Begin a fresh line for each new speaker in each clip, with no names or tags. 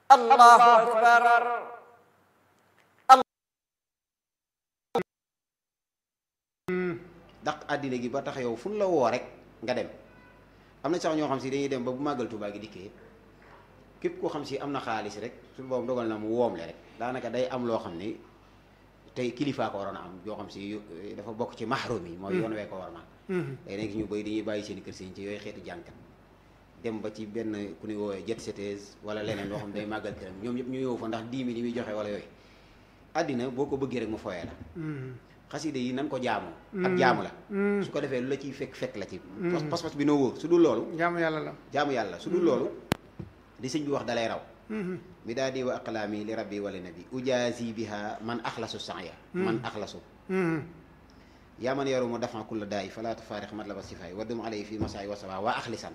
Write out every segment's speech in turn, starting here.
allahu akbar.
daq àddina gi ba tax yow fu ñu la woo rek nga dem. am na sax ñoo xam si dañuy dem ba bu màggal Tuubaa gi dikkee képp koo xam si am na xaalis rek su boobu dogal na mu woomle rek daanaka day am loo xam ni tey kilifaa ko waroon a am yoo xam si dafa bokk ci mahrum yi mooy yoon wee ko war a day nekk ñu bëri dañuy bàyyi seen kër seen ci yooyu xeeti jànkat dem ba ci benn ku ñuy woowee jet setters wala leneen loo xam ne day màggal këram ñoom ñëpp ñu yow fa ndax 10 000 yi muy joxe wala yooyu àddina boo ko bëggee rek mu foyee la xaside yi nan ko jaamu ak jaamu la su ko defee lu la ciy fekk la ci pas-pas bi noo wóor su dul loolu
jaamu yàlla la
jaamu yàlla su dul loolu li sëñ bi wax dalay raw mi daa di wa aqlaami li rabbi wala nabi ujaasi biha man axlasu saaya man axlasu yaa man yaru mu dafa kulla daa i fala tufaarix matlaba sifaay wa dum alay fi masaay wa sawa waa axlisan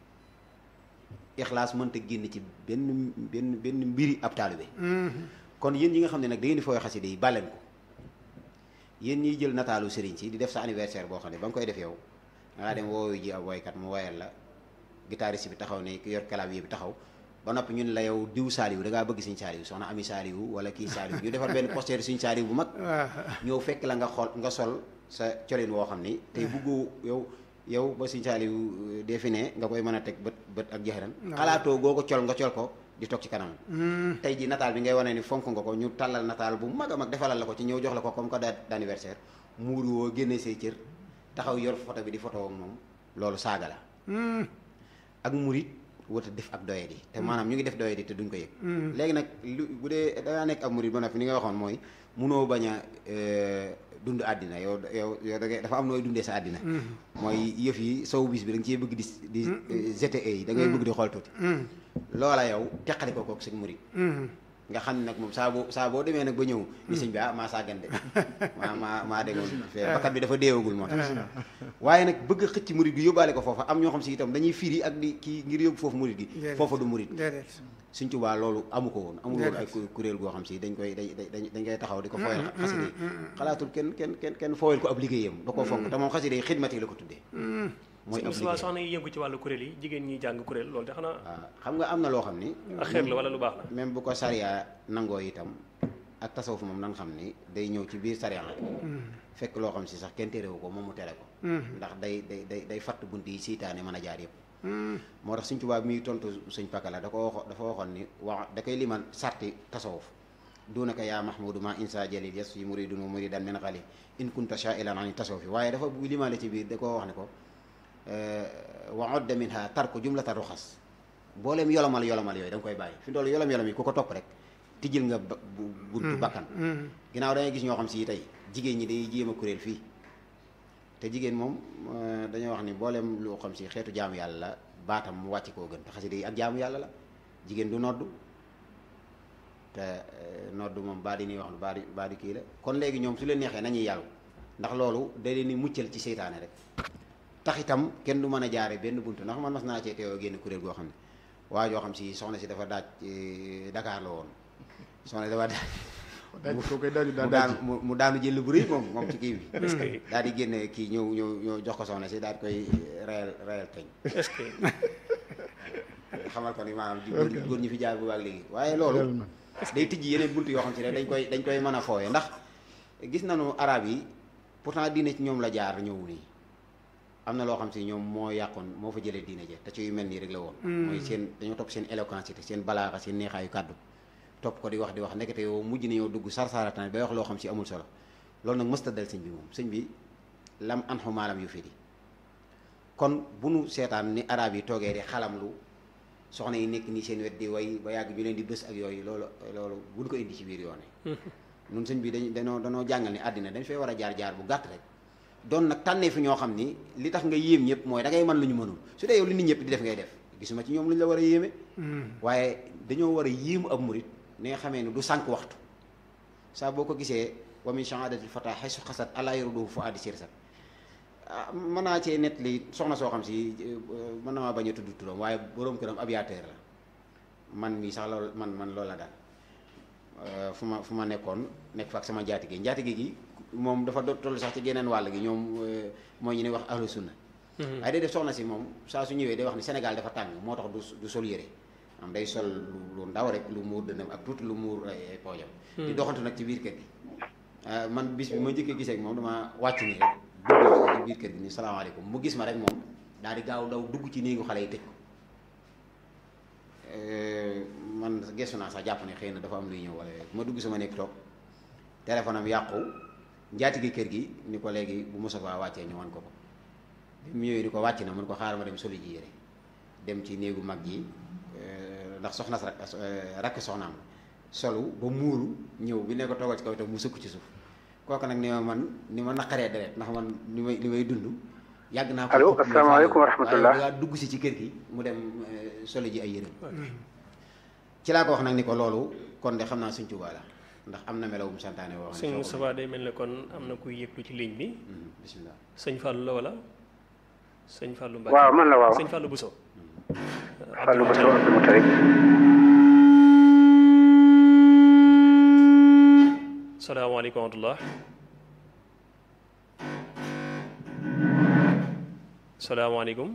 ixlaas mënta génn ci benn mbiri ab taalibe kon yéen ñi nga xam ne nag da ngeen di fooy xaside yi bàlleen ko yéen ñiy jël nataalu sëriñ si di def sa anniversaire boo xam ne ba nga koy def yow dangaa dem woowu ji ab woykat mu woyal la guitariste bi taxaw ne ki yor clavier bi taxaw ba noppi ñun la yow diw saaliwu da ngaa bëgg suñ saaliwu soxna ami saaliwu wala kii saaliwu ñu defar benn poster suñ saaliwu bu mag ñëw fekk la nga sol sa colin woo xam ni tey buggu yow ba suñ saaliwu dee fi ne nga koy mën a teg bët ak jaxeran xalaatoo goo ko col nga col ko di toog ci kanam tey ji nataal bi ngay wane ni fonk nga ko ñu tàllal nataal bu mag a mag defalal la ko ci ñëw jox la ko comme que d'anniversaire muuru woo génne say cër taxaw yor photo bi di photo ak moom loolu saaga la ak murit wata def ak doye di te maanaam ñu ngi def doye di te duñ ko yëg léegi nag bu dee dangaa nekk ab murit ba noppi ni nga waxoon mooy munoo bañ a dund àddina yow da ngay dafa am nooy dundee sa àddina mooy yëf yi sow bis bi da nga cee bëgg di gte yi da ngay bëgg di xool tuuti loola yow teqali ko kook sëñ murit nga xam ne nag moom saa boo demee nag ba ñëw ni sëñ bi maa sàggan de maa demoon fee bakkat bi dafa deewagul moo tax waaye nag bëgg a xëcc murit gi yóbbaale ko foofa am ñoo xam si itam dañuy firi ak di kii ngir yóbbu foofu murit gi foofa du murit Sëñ Tuubaa loolu amu ko woon amul woon ay kuréel goo xam si dañ koy taxaw di ko fooyal xasida yi xalaatul kenn fooyal ko ab liggéeyam da koo fonk te moom xasida yi xidmati la ko tuddee mooy ab liggéey
soxna yi yëngu ci wàllu kuréel yi jigéen ñi jàng kuréel loolu de xanaa
waaw xam nga am na loo xam ni
ak xeer la wala lu baax la
même bu ko sariya nangoo itam ak tasawuf moom nan xam ni day ñëw ci biir sariya fekk loo xam si sax kenn téerewu ko moom mu tere ko ndax day fatt bunt yi seytaane mën a jaar yëpp moo tax Sëñ Tuubaa mi tontu Sëñ Pakala dafa waxoon ni da koy liman sarti tasawuf dunaka yaa mahmudu ma insa jalil yes yi muridun wa muridan min xali in kunta sha'ilan ani tasawufi waaye dafa bu limaale ci biir da koo wax ne ko wa odda minha tarku jumlata ruxas booleem yolomal yooyu da nga koy bàyyi fi doolu yolam yi ku ko topp rek tijjil nga buntu bakkan ginnaaw da ngay gis ñoo xam si tey jigéen ñi day jéem a kuréel fii te jigéen moom dañoo wax ni booleem loo xam si xeetu jaamu yàlla la baatam mu wàcc koo gën te xasida yi ak jaamu yàlla la jigéen du noddu te noddu moom baa di ni wax baa di kii la kon léegi ñoom su leen neexee nañuy yàllu ndax loolu da leen ni muccal ci seytaane rek tax itam kenn du mën a jaare benn buntu ndax man mas naa cee teewoo génn kuréel goo xam ne waa joo xam si soxna si dafa daaj Dakar la woon soxna si dafa daaj mu daanu jël bu rëy moom ci kii bi daal di génne kii ñëw jox ko soxna si daal di koy rayal teñ xamal ko ni maanaam góor ñi fi jaar bu baax léegi waaye loolu day tijji yeneen buntu yoo xam si ne dañ koy mën a fooye ndax gis nañu arab yi pourtant diine ci ñoom la jaar ñëw nii am na loo xam si ñoom moo yàqoon moo fa jëlee diine je te ci yu mel nii rek la woon mooy dañoo topp seen éloquence seen balaaxa seen neexaayu kàddu topp ko di wax ndekete yow mujj nañoo dugg sarsaratan bay wax loo xam si amul solo loolu nag mësta dal sëñ bi moom sëñ bi lam an xu maalam yu fi di kon bu nu seetaan ni arab yi toogee di xalam lu soxna yi nekk nii seen wet di way ba yàgg ñu leen di bës ak yooyu loolu bu ñu ko indi ci biir yoone nun sëñ bi danoo jàngal ni àddina dañ fay war a jaar bu gàtt rek doon nag tànnee fi ñoo xam ni li tax nga yéem ñëpp mooy da ngay mën lu ñu mënul su dee yow li nit ñëpp di def ngay def gisuma ci ñoom lu ñu la war a yéeme waaye dañoo war a yéemu ab murit ni nga xamee ni du sànq waxtu saa boo ko gisee wa min shahadatil fata xaysu xasat ala yaruduhu fu addi sirsat mën naa cee net li soxna soo xam si mën na maa bañ a tudd turam waaye boroom këram aviateur la man mii sax loolu man loolu la daal fu ma nekk fa ak sama njaatige gi moom dafa toll sax ci geneen wàll gi ñoom mooy ñu ne wax ahlu sunna waaye day def soxna si moom saa su ñëwee day wax ni Sénégal dafa tàng moo tax du sol yére am day sol lu ndaw rek lu muur dënam ak tuuti lu muur ay poojam di doxantu nag ci biir kër gi man bis bi ma njëkkee gisee ak moom dama wàcc nii rek dugg ci biir kër gi nii salaamaaleykum mu gis ma rek moom daal di gaaw daw dugg ci néegu xale yi tëj ko man gestu naa sax jàpp ne xëy na dafa am luy ñëw wala ma dugg sama nekk toog téléphone am yàqu njaatige kër gi ni ko léegi bu Moustapha wàccee ñu wan ko ko bi mu ñëwee di ko wàcc na mun ko xaaral ma dem soli ji yére dem ci néegu mag ji ndax soxna rakk soxnaam solu ba muuru ñëw bi ne ko toogal ci kaw itam mu sukk ci suuf kooku nag ni ma naqaree deret ndax man li may dund yàgg naa ko.
allo asalaamaaleykum wa rahmatullah
waaye dugg si ci kër gi mu dem soli ji ay yére ci laa ko wax nag ni ko loolu kon de xam naa Sëñ Tuubaa la ndax am na melawum santaane woo xam ne
sëñ Moustapha day mel ne kon am na kuy yëglu ci ligne bi
bismillah
sëñ Fallou la wala sëñ Fallou Mbacke
waaw man la waaw
sëñ Fallou Bousso
Fallou Bousso Abdou Moutalib
salaamaaleykum wa rahmatullah salaamaaleykum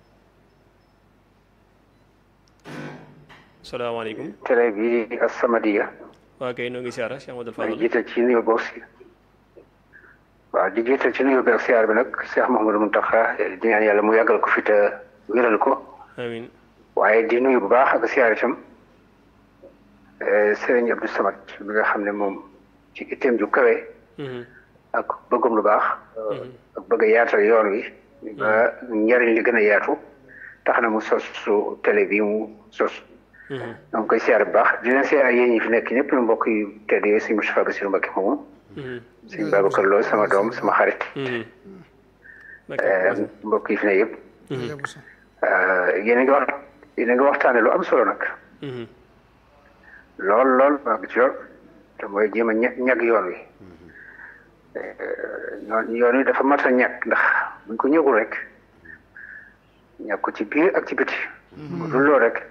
salaamaaleykum
télé bi As-Samadiyya
waa kay noo ngi siyaara Cheikh Amadou
may
Fadal
jiital ci nuyoo boog si waaw di jiital ci nuyoo bi ak siyaar bi nag Cheikh Mouhamadou Mountakha di ñaan yàlla mu yàggal ko fi te wéral ko
amiin
waaye di nuyu bu baax ak siyaar itam Serigne Abdou Samad bi nga xam ne moom ci itteem ju kawe ak bëggum lu baax ak bëgg a yaatal yoon wi ba njariñ li gën a yaatu tax na mu sos su télé bi mu sos donc koy siyaar bu baax dina siyaar yéen ñi fi nekk ñëpp na mbokk yu tedd yooyu sëñ Moustapha Bassirou Mbacké moomu sëñ Babacar Lo sama doom sama xarit mbokk yi fi ne yëpp yéen a ngi waxtaane lu am solo nag lool waa ci lool te mooy jéem a ñag yoon wi yoon wi dafa mat a ñag ndax buñ ko ñëgul rek ñag ko ci biir ak ci biti bu dul loolu rek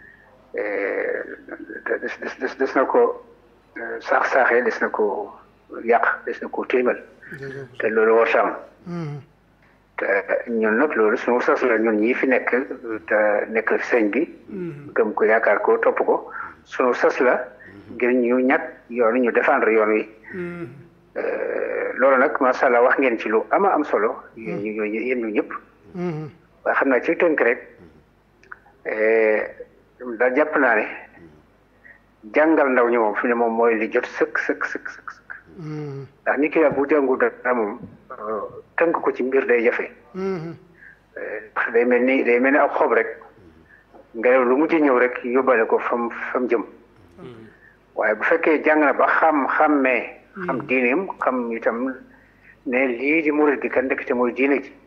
des na ko saaxee des na ko yàq des na ko tilimal te loolu war sa am te ñun nag loolu suñu sas la ñun ñii fi nekk te nekk fi sëñ bi gëm ko yaakaar ko topp ko suñu sas la ngir ñu ñàkk yoon ñu défendre yoon wi loolu nag macha allah wax ngeen ci lu ama am solo yéen ñu ñëpp waaye xam naa ci tënk rek daal jàpp naa ne jàngal ndaw ñi moom fi ne moom mooy li jot sëkk ndax nit ki daal bu jàngul dara moom tënk ko ci mbir day jafe ndax day mel ni ak xob rek ngelaw lu mujj ñëw rek yóbbale ko fam jëm waaye bu fekkee jàng na ba xàmmee xam diineem xam itam ne lii di murid gi kan ndekete mooy diine ji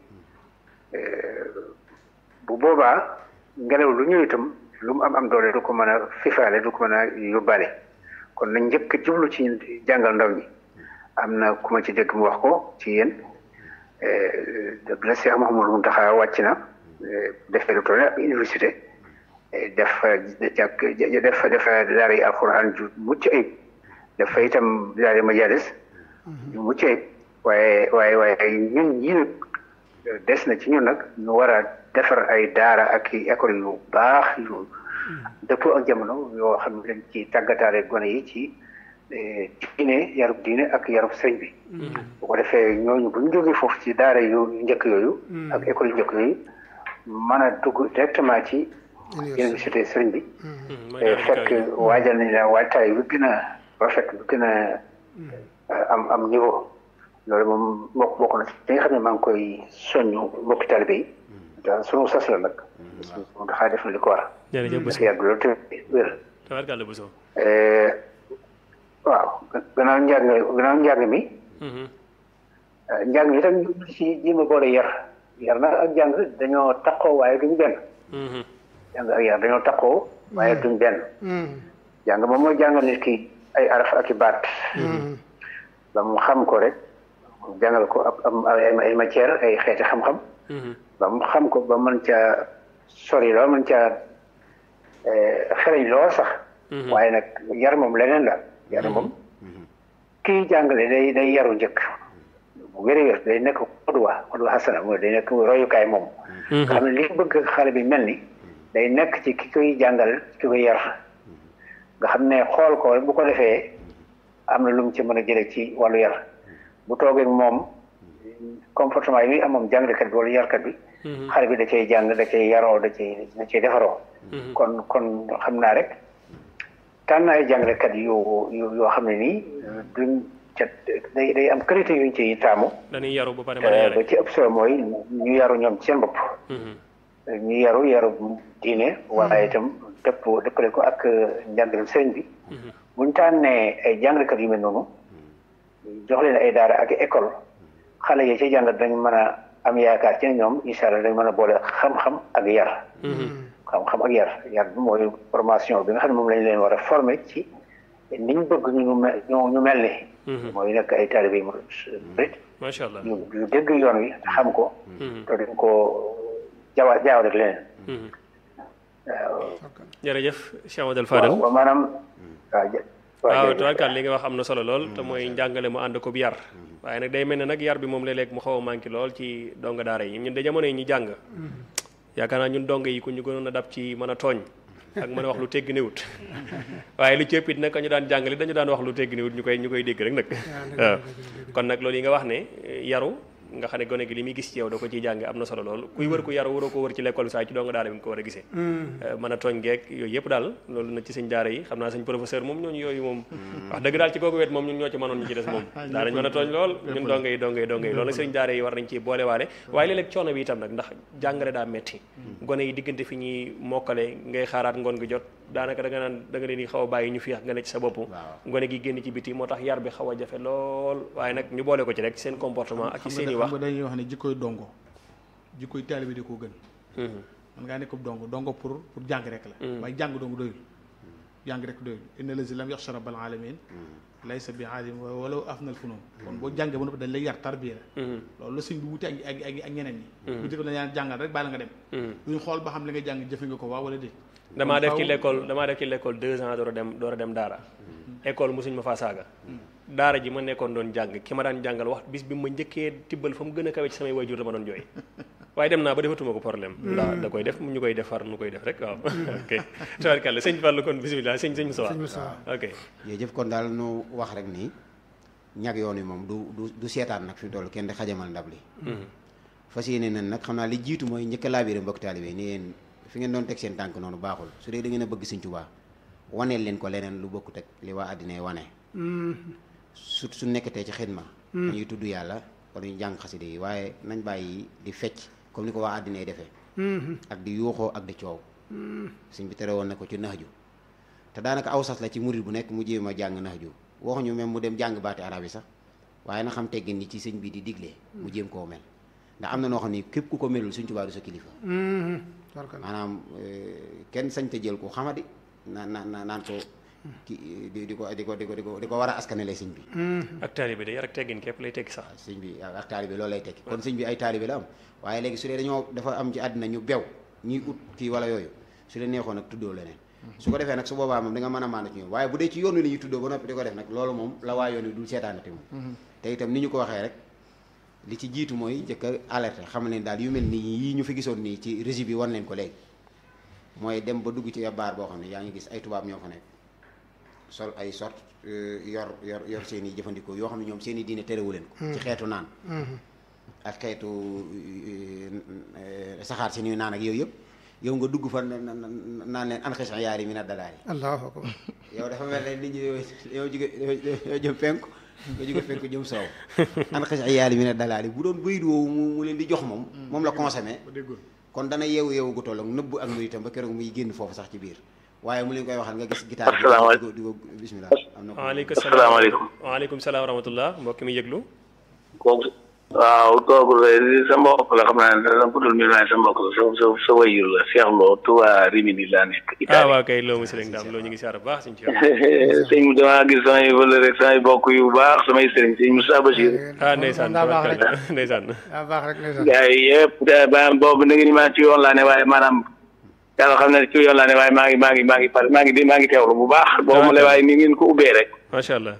bu boobaa ngelaw lu ñëw itam lu mu am doole du ko mën a fifaale du ko mën a yóbbaale kon nañ njëkk a jublu ci jàngal ndaw ñi am na ku ma ci dégg mu wax ko ci yéen dëgg la Cheikh Mouhamadou Mountakha wàcc na defee lu toll ak université def daara yi alxuraan ju mucc ayib def fa itam daara yi majalis ju mucc ayib waaye ñun ñii nag des na ci ñun nag ñu war a defar ay daara ak i école yu baax yu dëppoo ak jamono yoo xam ne dañ ci tàggataale gone yi ci diine yarub diine ak yarub sëñ bi bu ko defee ñooñu bu ñu jógee foofu ci daara yu njëkk yooyu ak école yu njëkk yooyu mën a dugg directement ci université sëriñ bi fekk waajal nañ la waajtaay bi gën a rafet bi gën a am niveau loolu moom bokk na ci li nga xam ne maa ngi koy soññu mbokki taalibe yi da sunu sas la nag moom daxaa def na li ko war
jërëjëf Bousso
yàgg loolu te wér
tabarkàlla Bousso
waaw gannaaw njàng mi njàng mi itam ñu ci jéem a boole yar nag ak jàng dañoo taqoo waaye duñ benn jàng ak yar dañoo taqoo waaye duñ benn jàng moom mooy jàngal nit ki ay araf ak i baat ba mu xam ko rek jàngal ko ay matière ay xeeti xam-xam ba mu xam ko ba mën caa sori lool mën caa xereñ lool sax waaye nag yar moom leneen la yar moom kii jàngale day yaru njëkk bu wér day nekk xudwa xasana mooy day nekk royukaay moom xam ne li bëgg xale bi mel ni day nekk ci ki koy jàngal ki koy yar nga xam ne xool ko bu ko defee am na lu mu ci mën a jëlee ci wàllu yar bu toogee moom comportement yi muy am moom jàngalekat bi wala yarkat bi xale bi da cay jàng da cay yaroo da cay defaroo kon xam naa rek tànn ay jàngalekat yoo xam ne nii duñ ca day am qualité yuñ ci taamu
dañuy yaru ba pare mën a yare
ba ci ëpp solo mooy ñu yaru ñoom ci seen bopp ñu yaru diine waaye itam dëppale ko ak njàngalem sëriñ bi buñ tànnee ay jàngalekat yu mel noonu jox leen ay daara ak école xale yi ci jàng dañ mën a am yaakaar ci ñoom incha allah dañ mën a boole xam-xam ak yar xam-xam ak yar bi mooy formation bi nga xam ne moom lañ leen war a former ci niñ bëgg ñu mel ni mooy nekk ay taalibe yi murit
macha allah
ñu dégg yoon wi xam ko te duñ ko jaaw rek leneen
jërëjëf Cheikh Amadou Fadal
waaw maanaam
waaw tubaarkaat li nga wax am na solo lool te mooy njàngale mu ànd ko bi yar waaye nag day mel ne nag yar bi moom léeg-léeg mu xaw a manqué lool ci donga daara yi ñun de jamono yi ñu jàng yaakaar naa ñun donga yi ku ñu gënoon a dab ci mën a tooñ ak mën a wax lu tegg niwut waaye lu cëpp it nag ñu daan jàngale dañu daan wax lu tegg niwut ñu koy dégg rek nag waaw kon nag loolu yi nga wax ne yaru nga xam ne gone gi li muy gis ci yow da ko ciy jànge am na solo lool kuy wër ku yaru waroo ko wër ci l'école bi saa ci donga daara bi nga ko war a gisee mën a tooñ geek yooyu yëpp daal loolu na ci sëñ daara yi xam naa sëñ professeur moom ñooñu yooyu moom wax dëgg daal ci kooku wet moom ñun ñoo ci mënoon ñu ci des moom daanañ mën a tooñ lool ñun donga yi loolu nag sëñ daara yi war nañ ci boole waale waaye léeg-léeg coono bi itam nag ndax jàngale daa metti gone yi diggante fi ñuy mokkale ngay xaaraat ngoon gi jot daanaka da nga leen di xaw a bàyyi ñu fiix nga ne ci sa bopp gone gi génn ci biti moo tax yar bi xaw a jafe lool waaye nag ñu boole ko ci rek seen comportement ak ci seen i wax
dañuy wax ne jikkoy dongo jikkoy taalibe di ko gën man ngaa nekk dongo pour jàng rek la waaye jàng dongo doyul jàng rek doyul inna lazi lam yaxsha rabbal alamin laysa bi alim walaw afnal funun kon boo jàngee ba noppi dañ lay yar tarbiya la loolu la sëñ bi wuute ak ñeneen ñi bu jëkk dañaan jàngal rek bàyyi la nga dem duñ xool ba xam li nga jàng jëfe nga ko waaw wala déet
damaa def ci l'école 2 ans door a dem daara école mosuñ ma faa saaga daara ji ma nekkoon doon jàng ki ma daan jàngal wax bis bi ma njëkkee tibbal fa mu gën a kawe ci samay waajur dama doon jooy waaye dem naa ba defatuma ko problème ndax da koy def ñu koy defar nu koy def rek waaw ok tabarkàlla sëñ Fallou kon bisimilah sëñ Moussa ok
jërëjëf kon daal nu wax rek nii ñag yoon wi moom du seetaan nag fi mu toll kenn di xajamal ndab li fas yéene nan nag xam naa li jiitu mooy njëkk a laabire mbokk taalibe ni yéen fi ngeen doon teg seen tànk noonu baaxul su dee da ngeen a bëgg Sëñ Tuubaa waneel leen ko leneen lu bokkut ak li waa àddina wane su nekkatee ci xidma dañuy tudd yàlla wala ñu jàng xaside yi waaye nañ bàyyi di fecc comme ni ko waa àddina yi defee ak di yuuxoo ak di coow sëñ bi tere woon na ko ci nax ju te daanaka aw sas la ci murid bu nekk mu jéem a jàng nax ju waxuñu même mu dem jàng baati arab yi sax waaye na xam teggin ni ci sëñ bi di diglee mu jéem koo mel ndax am na noo xam ni képp ku ko melul Sëñ Tuubaa du sa kilifa maanaam kenn sañ te jël ko xamadi naan ko di ko war a askanale sëñ bi
ak taalibe de yar ak teggin képp lay tekki sax
sëñ bi ak taalibe loolu lay tekki kon sëñ bi ay taalibe la am waaye léegi su dee dafa am ci àddina ñu bew ñuy ut kii wala yooyu su leen neexoon nag tuddoo leneen su ko defee nag su boobaa moom da nga mën a maandu ci ñoom waaye bu dee ci yoon wi la ñuy tuddoo ba noppi di ko def nag loolu moom la waa yoon wi dul seetaanati moom te itam ni ñu ko waxee rek li ci jiitu mooy njëkk a alerte xam leen daal yu mel nii yii ñu fi gisoon nii ci régie bi wan leen ko léegi mooy dem ba dugg ci baar boo xam ne yaa ngi gis ay tubaab ñoo fa nekk sol ay sort yor seen i jëfandikoo yoo xam ne ñoom seen i diine terewu leen ko ci xeetu naan ak xeetu saxaar si ñuy naan ak yooyu yëpp yow nga dugg fa naan leen an xis yaari mi na dalaali
allahu akbar
yow dafa mel ne nit ñi yow jëm penku nga jóge penku jëm soow an xis yaari mi na dalaali bu doon bayit woowu mu leen di jox moom la consommé kon dana yeewu gu toll ak nëbb ak muy itam ba keroog muy génn foofu sax ci biir waaye mu leen koy waxal nga gis guitare bi di ko bismillah am na
waaleykum salaam wa rahmatullah mbokk mi yëglu
kooku waaw kooku sa mbokk la xam naa ne da ko dul mi sa mbokk la sa wayur la Cheikh Lo Touba Rimini laa nekk Italie
waaw kay loo monsieur Rek Ndam loo ñu ngi siyaar bu baax suñu
sëñ bi damaa gis samay wala rek samay bokk yu baax samay sëriñ sëñ Moussa Bachir
ndeysaan ndeysaan
gars yi yëpp ba boobu na ngeen maa ci yoon laa ne waaye maanaam yàlla xam ne ci yoon laa ne waaye maa ngi teewlu bu baax boobu mu le waaye ni ngeen ko ubbee rek
macha allah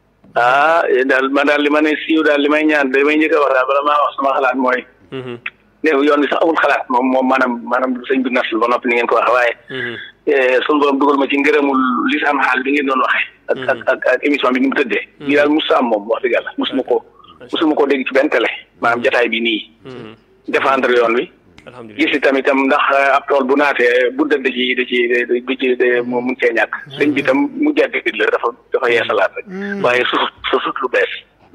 daal man daal li ma ne siiw daal li may ñaan damay njëkk a wax daal bala maa wax sama xalaat mooy ne yoon bi sax amul xalaat moom maanaam sëñ bi nas ba noppi ni ngeen ko waxee waaye suñu borom dugal ma ci ngërëmul lisaan xaal bi ngeen doon waxee ak émission bi ni mu tëddee bii daal musu am moom wax dëgg yàlla musuma ko dégg ci benn télé maanaam jataay bi nii défendre yoon wi gis li tamitam ndax ab tool bu naatee bu dëdd ci mu mun cee ñàkk sëñ bi tam mu jaddit la dafa yeesalaat rek waaye susut lu bees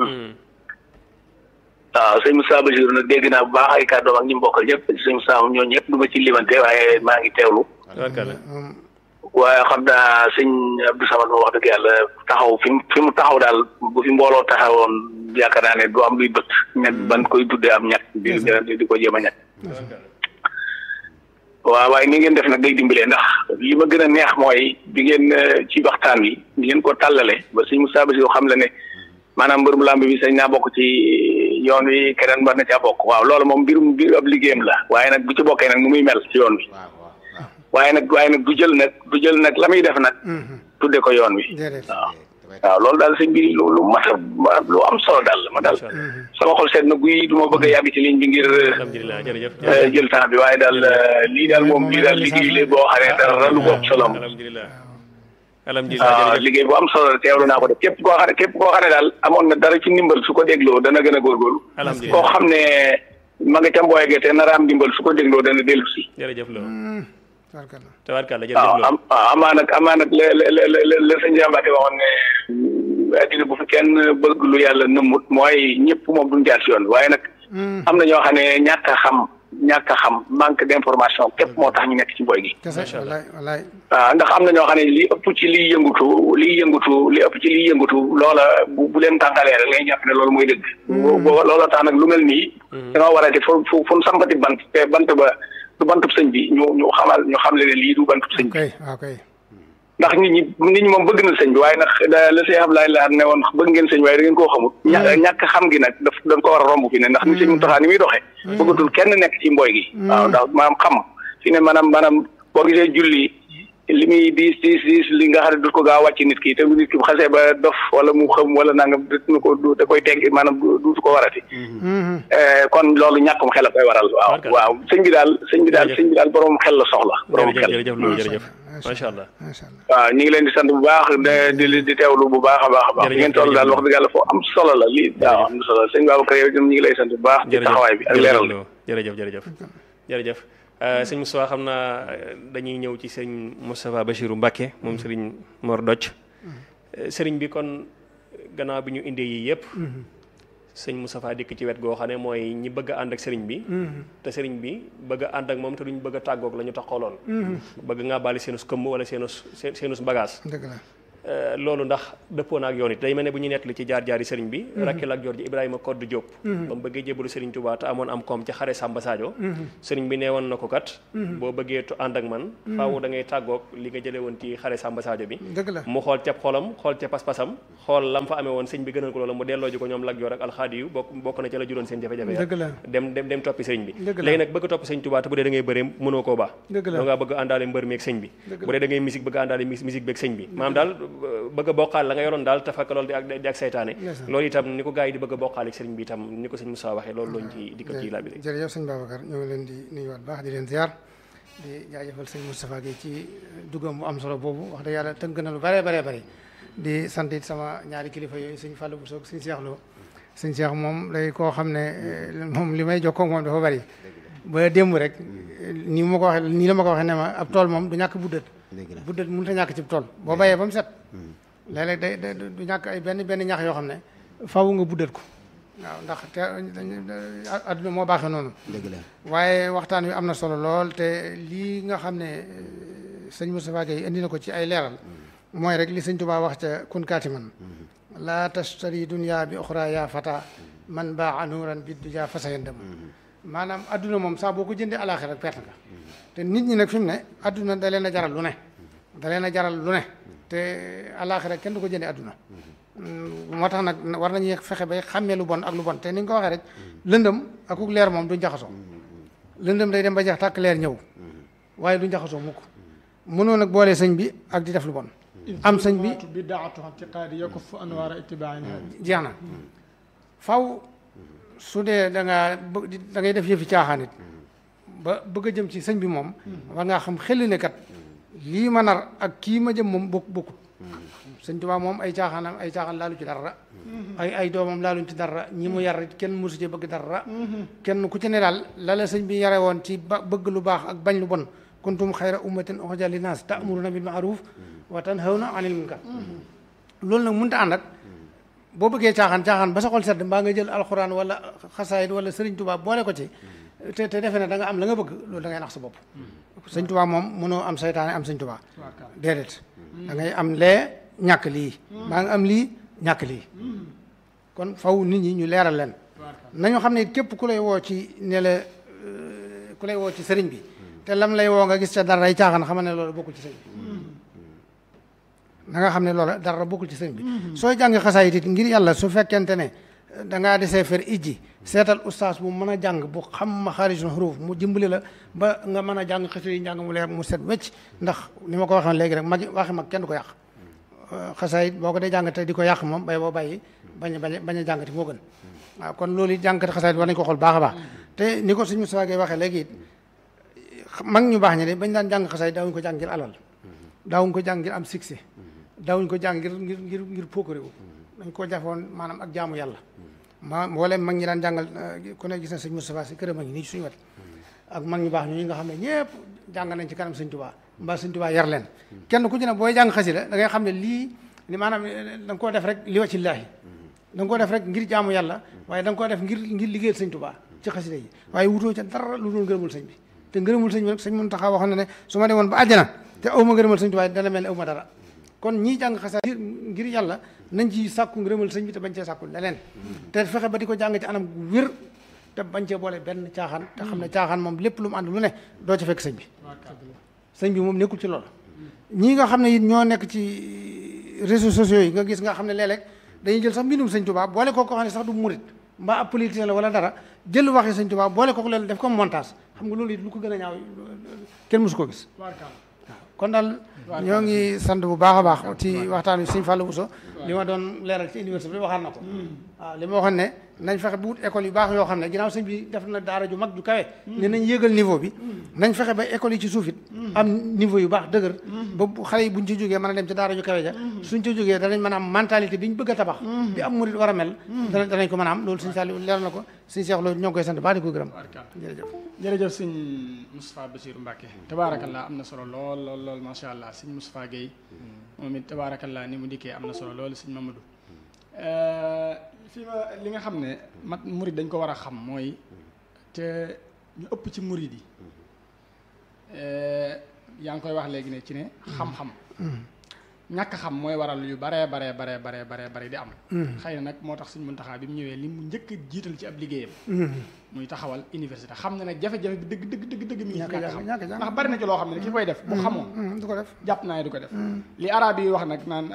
waaw sëñ Moussa Bachir nag dégg naa bu baax ay kàddoom ak ñi mu bokkal ñëpp sëñ Moussa moom ñoo ñëpp du ma ci limante waaye maa ngi teewlu waaye xam naa sëñ Abdou Samad moom wax dëgg yàlla taxaw fi mu taxaw daal bu fi mbooloo taxawoon yaakaar naa ne du am luy bët ñett ban koy tuddee am ñett di ko jéem a ñett waaw waaye ni ngeen def nag day dimbalee ndax li ma gën a neex mooy bi ngeen ci waxtaan wi di ngeen ko tàllale ba sëñ Moussa Bachir xam la ne maanaam mbërum làmb bi sañ naa bokk ci yoon wi keneen war na caa bokk waaw loolu moom mbir ab liggéeyam la waaye nag bu ci bokkee nag nu muy mel ci yoon wi waaye nag du jël nag la muy def nag tudde ko yoon wi waaw loolu daal sëñ bi lu mat a lu am solo daal ma daal sama xol seet na guy du ma bëgg a yàgg ci ligne bi ngir jël temps bi waaye daal lii daal liggéey la boo xam ne dara lu ko solo
alhamdulilah
liggéey bu am solo teewlu naa ko def képp koo xam ne daal amoon na dara ci ndimbal su ko dégloo dana gën a góorgóorlu koo xam ne ma nga ca mbooy ge te nara am ndimbal su ko dégloo dana dellu si
jërëjëf lo tabarkalla
jërëjëf amaa nag la sëñ Jambate waxoon ne addina bu fi kenn bëgg lu yàlla nëmmut mooy ñëpp moom duñ jaar si yoon waaye nag am na ñoo xam ne ñàkk a xam manque d'information képp moo tax ñu nekk ci mboy gi waaw ndax am na ñoo xam ne li ëpp ci liy yëngutu loola bu leen tàngalee rek ngay jàpp ne loolu mooy dëgg looloo tax nag lu mel nii dañoo war a def fu sampati bant te bant ba du bantub sëñ bi ñu xam le ne lii du bantub sëñ bi ndax nit ñi moom bëgg na sëñ bi waaye nag la sëñ Abdoulaye la ne woon bëgg ngeen sëñ waaye da ngeen koo xamut ñàkk xam gi nag dañ ko war a romb fi ne ndax ni sëñ Mountakha ni muy doxee bëggatul kenn nekk ci mboy gi waaw ndax maanaam xam fi ne maanaam boo gisee julli li muy diis li nga xam ne du ko gaaw wàcc nit ki te nit ki bu xasee ba dof wala mu xam wala nangam da koy tegg maanaam du ko warati kon loolu ñàkkum xel a koy waral waaw sëñ bi daal borom xel la soxla borom xel
jërëjëf macha allah
waaw ñu ngi leen di sant bu baax di teewlu bu baax a baax ngeen toll daal wax dëgg yàlla foo am solo la lii waaw am solo sëñ Babacar yow ñu ngi lay sant bu baax ci taxawaay bi ak leeral
jërëjëf sëñ Moustapha xam naa dañuy ñëw ci sëñ Moustapha Bachirou Mbacké moom sëriñ Mor Dodj sëriñ bi kon gannaaw bi ñu indee yii yëpp sëñ Moustapha dikk ci wet goo xam ne mooy ñi bëgg a ànd ak sëriñ bi te sëriñ bi bëgg a ànd ak moom te duñ bëgg a tàggoog la ñu taxooloon bëgg ngaa bàyyi seenus këmb wala seenus bagage loolu ndax dëppoo na ak yoon it day mel ne bu ñu nettali ci jaar-jaari sëriñ bi rakkil ak George Ibrahima Codé Diop ba mu bëggee jébbalu sëriñ Touba te amoon am koom ca xare Samba Sadio sëriñ bi nee woon na ko kat boo bëggee ànd ak man faaw da ngay tàggoog li nga jëlee woon ci xare Samba Sadio bi mu xool ca xolam xool ca pas-pasam xool lam fa amee woon sëñ bi gënal ko loola mu delloo ji ko ñoom Lat Joor ak alxaadi yu bokk na ca la juróon seen jafe-jafe ya dem toppi sëriñ bi léegi nag bëgg toppi sëñ Touba te bu dee da ngay bëree mënoo koo baax doo ngaa bëgg àndaale mbër mi ak sëñ bi bu dee da ngay musique bëgg àndaale musique bi ak sëñ bi maanaam daal bëgg a bokkaal la nga yoroon daal te fekk loolu di ak saytaane loolu itam ni ko gars yi di bëgg a bokkaal ak sëriñ bi itam ni ko sëñ Moussa waxee loolu lañ ci dikkat ci laaj bi
jërëjëf sëñ Babacar ñoo ngi leen di nuyuwaat baax di leen ziar di jaajëfal sëñ Moustapha gi ci dugam bu am solo boobu wax dëgg yàlla tënk na lu bare di sant it sama ñaari kilifa yooyu sëñ Fallou Bousso sëñ Cheikh Lo sëñ Cheikh moom day koo xam ne moom li may jokkoo moom dafa bari ba démb rek nii ma ko waxee nii la ma ko waxee ne ma ab tool moom du ñàkk buddat mënut a ñàkk ci tool boo bayee ba mu set léeg-léeg day du ñàkk ay benn ñax yoo xam ne faaw nga buddat ko waaw ndax te adduna moo baaxee noonu waaye waxtaan wi am na solo lool te lii nga xam ne sëñ Moustapha Gueye indi na ko ci ay leeral mooy rek li sëñ Tuubaa wax ca kun kaatiman laa tashtari dunya bi oxra ya fata man baa nuuran bi duja fasayandam maanaam adduna moom saa boo ko jëndee alaaxira rek perte nga te nit ñi nag fi mu ne adduna da leen a jaral lu ne te alaaxira kenn du ko jëndee adduna moo tax nag war nañuy fexe bay xàmmee lu bon ak lu bon te ni nga ko waxee rek lëndëm ak ku leer moom duñ jaxasoo lëndëm day dem ba jeex tàkk leer ñëw waaye duñ jaxasoo mukk mënoo nag boole sëñ bi ak di def lu bon am sëñ bi
bidaatu i'tiqaadi yakuffu anwaara ittibaa'in
jeex na faw su dee da ngay def yëfi caaxaan it ba bëgg a jëm ci sëñ bi moom war ngaa xam xel ne kat lii ma nar ak kii ma jëm moom bokkut sëñ Tuubaa moom ay caaxaan laalu ci dara ay doomam laaluñ ci dara ñi mu yar kenn mosu ci bëgg dara kenn ku ci ne daal la la sëñ bi yare woon ci bëgg lu baax ak bañ lu bon kuntum xayra ummatin uxrijat linnaas ta'muruna bil ma'ruf wa tanhawna anil munkar loolu nag mënut a ànd ak boo bëggee caaxaan ba sa xol sedd mbaa nga jël alxuraan wala xasaayid wala sëriñ Tuubaa boole ko ci te defe ne da nga am la nga bëgg loolu da ngay nax sa bopp sëñ Tuubaa moom mënoo am saytaane am sëñ Tuubaa déedéet da ngay am lee ñàkk lii maa nga am lii ñàkk lii kon faw nit ñi ñu leeral leen nañu xam ne képp ku lay woo ci ne la ku lay woo ci sëriñ bi te lam lay woo nga gis ca dara ay caaxaan xamal ne loolu bokkul ci sëriñ bi na nga xam ne loola dara bokkul ci sëriñ bi sooy jàng xasaayit it ngir yàlla su fekkente ne dangaa desee fer ijji seetal ustaas bu mën a jàng bu xam maxaarijul xuruuf mu dimbali la ba nga mën a jàng xasida yi njàng mu leer mu set wecc ndax ni ma ko waxee léegi rek waxi mag kenn du ko yàq xasaayit boo ko dee jàng te di ko yàq moom bay boo bàyyi bañ a jàngati moo gën waaw kon loolu it jàngkati xasaayit war nañu ko xool baax a baax te ni ko sëñ Moustapha Gueye waxee léegi it mag ñu baax ñi de bañ daan jàng xasaayit daawuñu ko jàng ngir alal daawuñu ko jàng ngir am succès daawuñu ko jàng ngir pokkaréwu dañ koo jafoon maanaam ak jaamu yàlla mboolem mag ñi daan jàngal ku ne gis na sëñ Moustapha si këram a ngi nii suñu wet ak mag ñu baax ñooñu nga xam ne ñëpp jàng nañ ci kanam sëñ Tuubaa mbaa sëñ Tuubaa yar leen kenn ku ci ne booy jàng xasida da ngay xam ne lii ni maanaam da nga koo def rek li wacillaahi da nga koo def rek ngir jaamu yàlla waaye da nga koo def ngir liggéeyal sëñ Tuubaa ci xasida yi waaye wutoo ca dara lu dul ngërëmul sëñ bi te ngërëmul sëñ bi nag sëñ Muntaxa waxoon na ne su ma demoon ba àjjana te aw ma ngërëmal sëñ Tuubaa dana mel ne aw ma dara kon ñii jàng xasaayid ngir yàlla nañ ci sàkku ngërëmal sëñ bi te bañ cee sàkku leneen te fexe ba di ko jàng ci anam gu wér te bañ cee boole benn caaxaan te xam ne caaxaan moom lépp lu mu ànd lu ne doo ci fekk sëñ bi moom nekkul ci loolu ñii nga xam ne it ñoo nekk ci réseaux sociaux yi nga gis nga xam ne léeg-léeg dañuy jël sax mbindum sëñ Tuubaa boole koo ko xam ne sax du murit mbaa ab politicien la wala dara jël waxi sëñ Tuubaa boole ko leen def comme montage xam nga loolu it lu ko gën a ñaaw kenn mësu ko gis waaw kon daal ñoo ngi sant bu baax a baax ci waxtaan wi sëñ Fallou Bousso li ma doon leeral ci université bi waxaat na ko waaw li ma waxoon ne nañ fexe bu wut école yu baax yoo xam ne ginnaaw sëñ bi def na daara ju mag ju kawe ne nañ yéegal niveau bi nañ fexe ba école yi ci suuf it am niveau yu baax dëgër ba xale yi buñ ci jógee mën a dem ci daara ju kawe ja suñ ci jógee danañ mën a am mentalité bi ñu bëgg a tabax bi am murid war a mel danañ ko mën a am loolu sëñ Saliou leeral na ko sëñ Cheikh Lo ñoo ngi koy sant baax di ko gërëm
jërëjëf sëñ Moustapha Bassirou Mbacké tabaarakallah am na solo lool macha allah sëñ Moustapha Gueye moom it tabaarakallah ni mu dikkee am na solo lool sëñ Mamadou fii ma li nga xam ne mag murid dañ ko war a xam mooy te ñu ëpp ci murid yi yaa ngi koy wax léegi ne ci ne xam-xam ñàkk xam mooy waral yu bare di am xëy na nag moo tax Sëñ Muntaxa bi mu ñëwee li mu njëkk a jiital ci ab liggéeyam muy taxawal université xam na ne jafe-jafe bi dëgg mi ngi ci ñàkk xam ndax bari na ci loo xam ne ki koy def bu xamoon
du ko def
jàpp naa ne du ko def li arab yi wax nag naan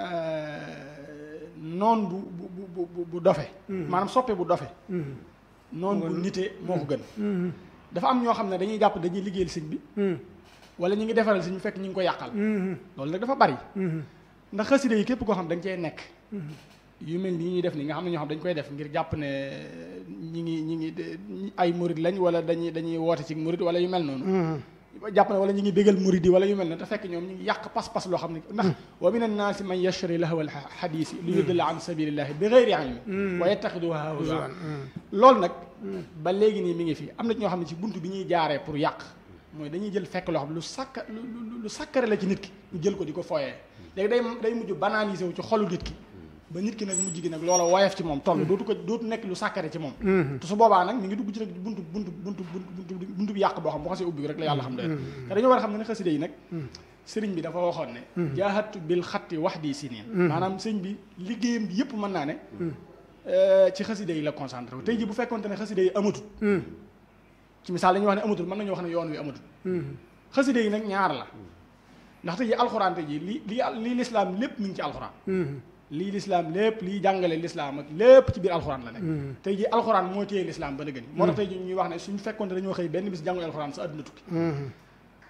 noon bu dofe maanaam soppe bu dofe noon bu nite moo ko gën dafa am ñoo xam ne dañuy jàpp dañuy liggéeyal sëñ bi wala ñu ngi defaral sëñ bi fekk ñu ngi ko yàqal loolu nag dafa bari ndax xasida yi képp koo xam dañ cee nekk yu mel ni ñuy def ni nga xam ne ñoo xam dañ koy def ngir jàpp ne ñi ngi ay murid lañ wala dañuy woote ci murid wala yu mel noonu jàpp ne wala ñu ngi bégal murid yi wala yu mel noonu te fekk ñoom ñu ngi yàq pas-pas loo xam ne ndax wa min annaasi man yashri lahwa alxadiisi li yudilla an sabilillahi bi gayri ilmi wa yattaxiduha huzuwan loolu nag ba léegi nii mi ngi fi am na ñoo xam ne ci buntu bi ñuy jaaree pour yàq mooy dañuy jël fekk loo xam lu sakkare la ci nit ki ñu jël ko di ko fooyee léegi day mujj banaliser wu ci xolu nit ki ba nit ki nag mujj gi nag loola woyof ci moom toll dootu nekk lu sàkkare ci moom te su boobaa nag mi ngi dugg ci rek buntu bi yàq boo xam boo xasee ubbi rek la yàlla xam doy te dañoo war a xam ne xasida yi nag sëriñ bi dafa waxoon ne jaahatu bil xatti wahdi sinin maanaam sëriñ bi liggéeyam bi yëpp mën naa ne ci xasida yi la concentré wu tey ji bu fekkonte ne xasida yi amatul ci misaal dañuy wax ne amatul mën nañu wax ne yoon wi amatul xasida yi nag ñaar la ndax tey ji alxuraan tey ji li lislaam lépp mi ngi ci alxuraan lii lislaam lépp lii jàngale lislaam ak lépp ci biir alxuraan la nekk tey ji alxuraan moo téye lislaam ba nëgëni moo tax tey ji ñuy wax ne suñu fekkoon te dañoo xëy benn bis jàngul alxuraan sa àdduna tukki